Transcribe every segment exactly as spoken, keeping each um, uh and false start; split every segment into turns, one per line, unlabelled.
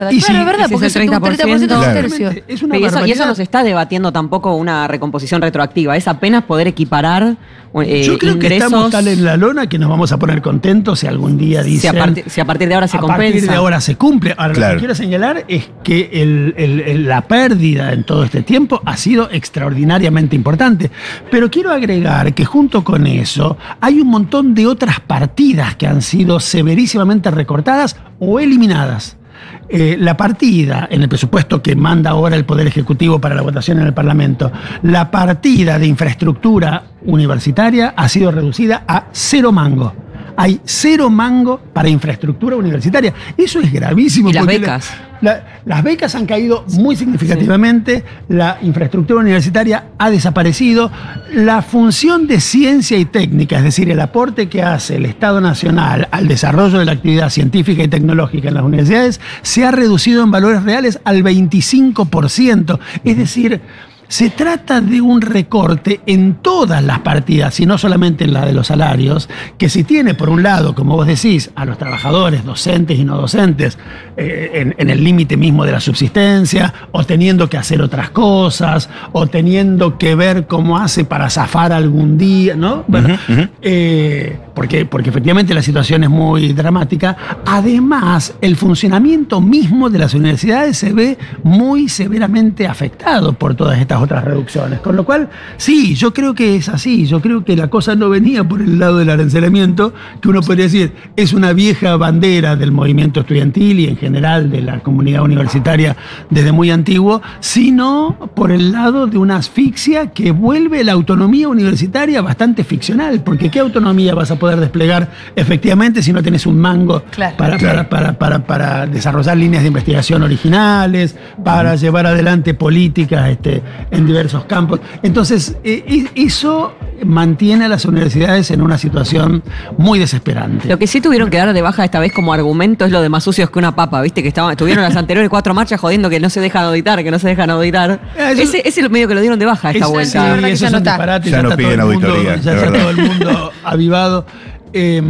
Y
claro,
si-
es verdad,
si
porque
es
es
el
un treinta por ciento es un
Claro.
tercio.
Es una
y, eso, y eso
barbaridad.
no se está debatiendo tampoco una recomposición retroactiva, es apenas poder equiparar eh,
Yo creo que
ingresos.
estamos tal en la lona que nos vamos a poner contentos si algún día
si,
dicen...
a partir, si a partir de ahora se
a
compensa.
partir de ahora se cumple. Ahora,
Claro.
lo que quiero señalar es que el- el- el- la pérdida en todo este tiempo ha sido extraordinariamente importante. Pero quiero agregar que junto con eso hay un montón de otras partidas que han sido severísimamente recortadas o eliminadas. Eh, la partida en el presupuesto que manda ahora el Poder Ejecutivo para la votación en el Parlamento, la partida de infraestructura universitaria ha sido reducida a cero mango. Hay cero mango para infraestructura universitaria. Eso es gravísimo.
Y las
porque
becas.
la- la- las becas han caído muy significativamente, la infraestructura universitaria ha desaparecido, la función de ciencia y técnica, es decir, el aporte que hace el Estado Nacional al desarrollo de la actividad científica y tecnológica en las universidades, se ha reducido en valores reales al veinticinco por ciento. Es decir, se trata de un recorte en todas las partidas, y no solamente en la de los salarios, que si tiene, por un lado, como vos decís, a los trabajadores, docentes y no docentes, eh, en, en el límite mismo de la subsistencia, o teniendo que hacer otras cosas, o teniendo que ver cómo hace para zafar algún día, ¿no? Bueno,
Ujú, ujú.
eh, porque, porque efectivamente la situación es muy dramática. Además, el funcionamiento mismo de las universidades se ve muy severamente afectado por todas estas otras reducciones. Con lo cual, sí, yo creo que es así. Yo creo que la cosa no venía por el lado del arancelamiento, que uno podría decir es una vieja bandera del movimiento estudiantil y en general de la comunidad universitaria desde muy antiguo, sino por el lado de una asfixia que vuelve la autonomía universitaria bastante ficcional. Porque ¿qué autonomía vas a poder desplegar efectivamente si no tenés un mango
Claro.
para,
Claro.
para, para, para, para desarrollar líneas de investigación originales, para llevar adelante políticas este, en diversos campos? Entonces, eh, e- eso mantiene a las universidades en una situación muy desesperante.
Lo que sí tuvieron que dar de baja esta vez como argumento es lo de más sucios que una papa, ¿viste? Que estaban, estuvieron las anteriores cuatro marchas jodiendo que no se dejan auditar, que no se dejan auditar.
Ah, eso-
ese, ese es el medio que lo dieron de baja esta
Es-
vuelta.
sí,
La verdad que
eso
ya
es
no
un
está.
disparate,
Ya no
está
piden
todo el mundo-
auditoría,
ya
de
está
verdad.
todo el mundo avivado. Eh,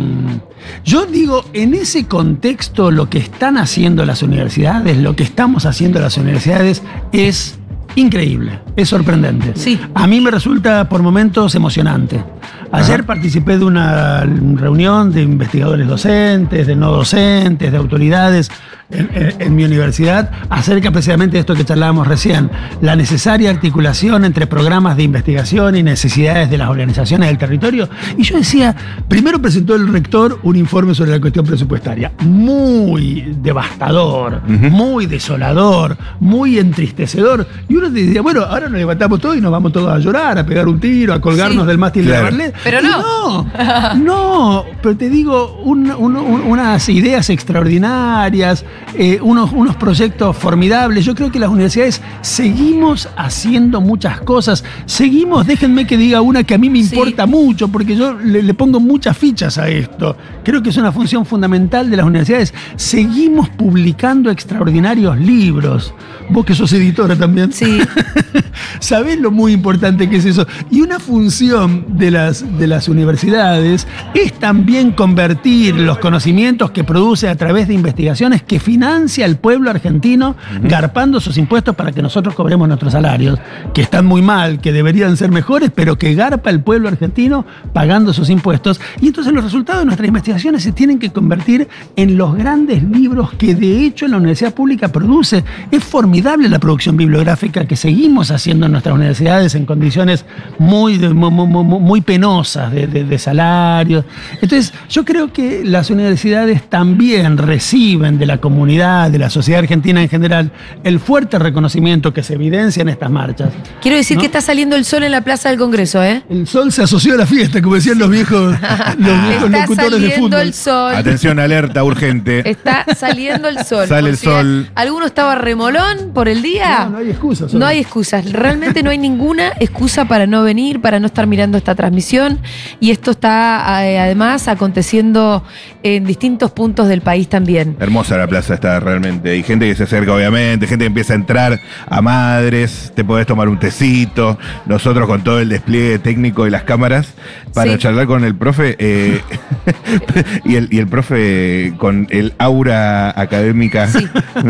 yo digo, en ese contexto, lo que están haciendo las universidades, lo que estamos haciendo las universidades es increíble, es sorprendente.
Sí.
A mí me resulta por momentos emocionante. Ayer
Ajá.
participé de una reunión de investigadores docentes, de no docentes, de autoridades en, en- en mi universidad acerca precisamente de esto que charlábamos recién, la necesaria articulación entre programas de investigación y necesidades de las organizaciones del territorio. Y yo decía, primero presentó el rector un informe sobre la cuestión presupuestaria, muy devastador,
Ujú.
muy desolador, muy entristecedor. Y uno decía, bueno, ahora nos levantamos todos y nos vamos todos a llorar, a pegar un tiro, a colgarnos
Sí.
del mástil
Claro.
de la Barlet.
Pero
Y
no.
no, no, pero te digo, un- un- un- unas ideas extraordinarias, eh, unos, unos proyectos formidables. Yo creo que las universidades seguimos haciendo muchas cosas. Seguimos, déjenme que diga una que a mí me
Sí.
importa mucho, porque yo le, le pongo muchas fichas a esto. Creo que es una función fundamental de las universidades. Seguimos publicando extraordinarios libros. Vos que sos editora también.
Sí.
¿Sabés lo muy importante que es eso? Y una función de las, de las universidades es también convertir los conocimientos que produce a través de investigaciones que financia el pueblo argentino, garpando sus impuestos para que nosotros cobremos nuestros salarios, que están muy mal, que deberían ser mejores, pero que garpa el pueblo argentino pagando sus impuestos. Y entonces los resultados de nuestras investigaciones se tienen que convertir en los grandes libros que de hecho la universidad pública produce. Es formidable la producción bibliográfica que seguimos haciendo en nuestras universidades en condiciones muy, de- muy, muy- muy- muy penosas de, de- de salarios. Entonces, yo creo que las universidades también reciben de la comunidad, de la sociedad argentina en general, el fuerte reconocimiento que se evidencia en estas marchas.
Quiero decir
¿No?
que está saliendo el sol en la Plaza del Congreso, ¿eh?
El sol se asoció a la fiesta, como decían los viejos, los viejos
Está
locutores de
saliendo
fútbol.
el sol.
Atención, alerta urgente.
Está saliendo el sol.
Sale
Por
el
si
sol.
¿Alguno estaba remolón por el día?
No, no hay excusas.
No hay excusas. realmente no hay ninguna excusa para no venir, para no estar mirando esta transmisión. Y esto está eh, además aconteciendo en distintos puntos del país también.
Hermosa la plaza está realmente. Hay gente que se acerca, obviamente, gente que empieza a entrar a madres, te podés tomar un tecito. Nosotros con todo el despliegue técnico y las cámaras para
Sí.
charlar con el profe. eh, y, el, y el profe con el aura académica.
Sí.